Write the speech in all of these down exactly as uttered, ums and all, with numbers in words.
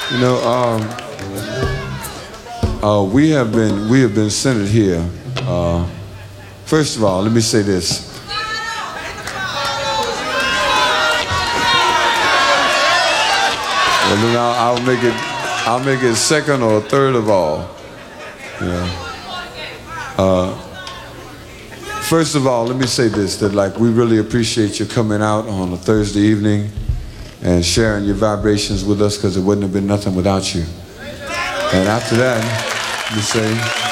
You know, um, uh, we have been we have been centered here. Uh, first of all, let me say this. Well, then I'll, I'll make it. I'll make it second or third of all. Yeah. Uh, first of all, let me say this: that like we really appreciate you coming out on a Thursday evening and sharing your vibrations with us, because it wouldn't have been nothing without you. And after that, let me say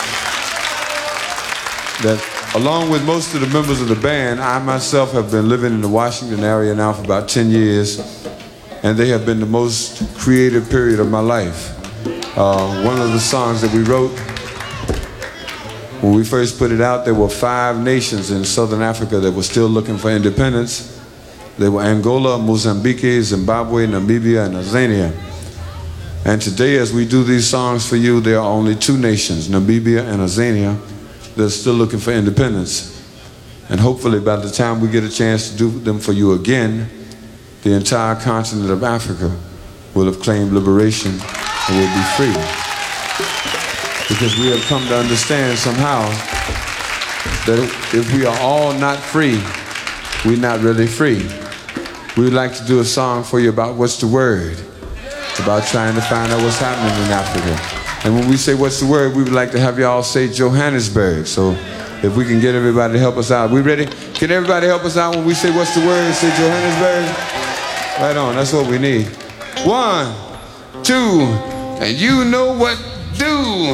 that along with most of the members of the band, I myself have been living in the Washington area now for about ten years, and they have been the most creative period of my life. Uh, one of the songs that we wrote, when we first put it out, there were five nations in Southern Africa that were still looking for independence. They were Angola, Mozambique, Zimbabwe, Namibia, and Tanzania. And today, as we do these songs for you, there are only two nations, Namibia and Tanzania, that are still looking for independence. And hopefully, by the time we get a chance to do them for you again, the entire continent of Africa will have claimed liberation and will be free. Because we have come to understand somehow that if we are all not free, we're not really free. We would like to do a song for you about what's the word, about trying to find out what's happening in Africa. And when we say what's the word, we would like to have y'all say Johannesburg. So if we can get everybody to help us out. We ready? Can everybody help us out when we say what's the word? Say Johannesburg? Right on, that's what we need. One, two, and you know what do.